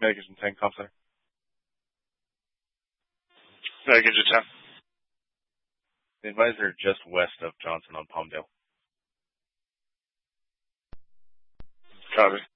Medication 10, call center. Medication 10. The advisor just west of Johnson on Palmdale. Copy.